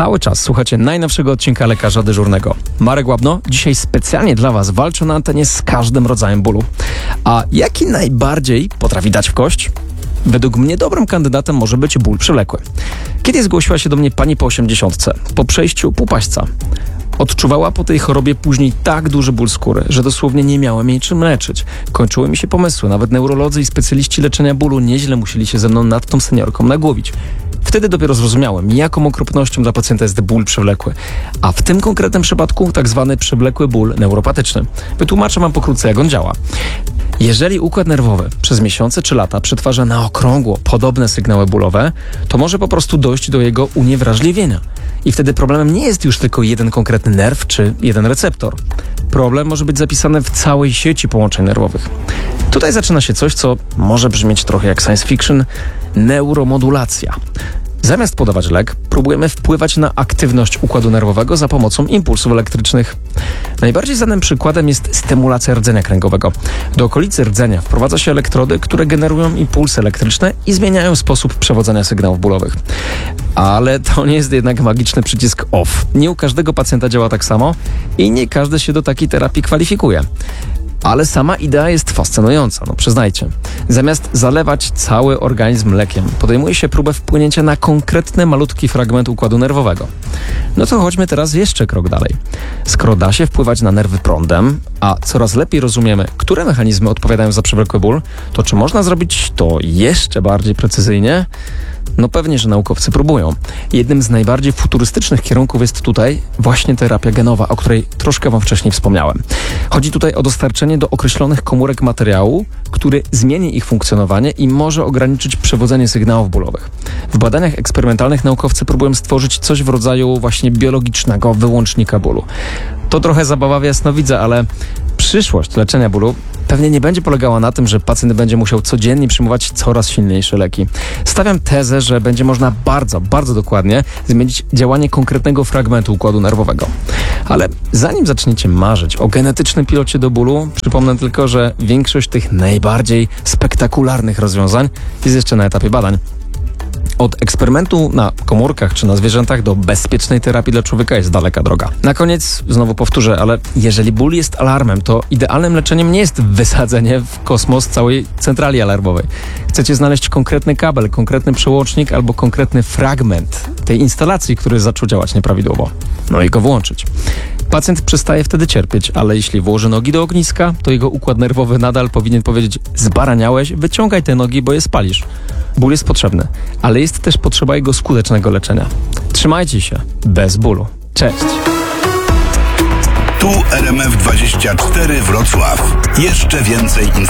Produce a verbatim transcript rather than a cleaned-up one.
Cały czas słuchacie najnowszego odcinka Lekarza Dyżurnego. Marek Łabno dzisiaj specjalnie dla Was walczy na antenie z każdym rodzajem bólu. A jaki najbardziej potrafi dać w kość? Według mnie dobrym kandydatem może być ból przewlekły. Kiedy zgłosiła się do mnie pani po osiemdziesiątce, po przejściu półpaśćca. Odczuwała po tej chorobie później tak duży ból skóry, że dosłownie nie miałem jej czym leczyć. Kończyły mi się pomysły, nawet neurolodzy i specjaliści leczenia bólu nieźle musieli się ze mną nad tą seniorką nagłowić. Wtedy dopiero zrozumiałem, jaką okropnością dla pacjenta jest ból przewlekły, a w tym konkretnym przypadku tak zwany przewlekły ból neuropatyczny. Wytłumaczę wam pokrótce, jak on działa. Jeżeli układ nerwowy przez miesiące czy lata przetwarza na okrągło podobne sygnały bólowe, to może po prostu dojść do jego uniewrażliwienia. I wtedy problemem nie jest już tylko jeden konkretny nerw czy jeden receptor. Problem może być zapisany w całej sieci połączeń nerwowych. Tutaj zaczyna się coś, co może brzmieć trochę jak science fiction – neuromodulacja. Zamiast podawać lek, próbujemy wpływać na aktywność układu nerwowego za pomocą impulsów elektrycznych. Najbardziej znanym przykładem jest stymulacja rdzenia kręgowego. Do okolicy rdzenia wprowadza się elektrody, które generują impulsy elektryczne i zmieniają sposób przewodzenia sygnałów bólowych. Ale to nie jest jednak magiczny przycisk off. Nie u każdego pacjenta działa tak samo i nie każdy się do takiej terapii kwalifikuje. Ale sama idea jest fascynująca, no przyznajcie. Zamiast zalewać cały organizm lekiem, podejmuje się próbę wpłynięcia na konkretny, malutki fragment układu nerwowego. No to chodźmy teraz jeszcze krok dalej. Skoro da się wpływać na nerwy prądem, a coraz lepiej rozumiemy, które mechanizmy odpowiadają za przewlekły ból, to czy można zrobić to jeszcze bardziej precyzyjnie? No pewnie, że naukowcy próbują. Jednym z najbardziej futurystycznych kierunków jest tutaj właśnie terapia genowa, o której troszkę wam wcześniej wspomniałem. Chodzi tutaj o dostarczenie do określonych komórek materiału, który zmieni ich funkcjonowanie i może ograniczyć przewodzenie sygnałów bólowych. W badaniach eksperymentalnych naukowcy próbują stworzyć coś w rodzaju właśnie biologicznego wyłącznika bólu. To trochę zabawa w jasnowidza, ale przyszłość leczenia bólu pewnie nie będzie polegała na tym, że pacjent będzie musiał codziennie przyjmować coraz silniejsze leki. Stawiam tezę, że będzie można bardzo, bardzo dokładnie zmienić działanie konkretnego fragmentu układu nerwowego. Ale zanim zaczniecie marzyć o genetycznym pilocie do bólu, przypomnę tylko, że większość tych najbardziej spektakularnych rozwiązań jest jeszcze na etapie badań. Od eksperymentu na komórkach czy na zwierzętach do bezpiecznej terapii dla człowieka jest daleka droga. Na koniec znowu powtórzę, ale jeżeli ból jest alarmem, to idealnym leczeniem nie jest wysadzenie w kosmos całej centrali alarmowej. Chcecie znaleźć konkretny kabel, konkretny przełącznik albo konkretny fragment tej instalacji, który zaczął działać nieprawidłowo. No i go włączyć. Pacjent przestaje wtedy cierpieć, ale jeśli włoży nogi do ogniska, to jego układ nerwowy nadal powinien powiedzieć: zbaraniałeś, wyciągaj te nogi, bo je spalisz. Ból jest potrzebny, ale jest też potrzeba jego skutecznego leczenia. Trzymajcie się, bez bólu. Cześć! Tu R M F dwadzieścia cztery Wrocław. Jeszcze więcej informacji.